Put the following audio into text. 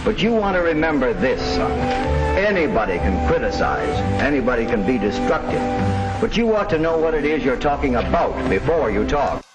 But you want to remember this, son. Anybody can criticize. Anybody can be destructive. But you ought to know what it is you're talking about before you talk.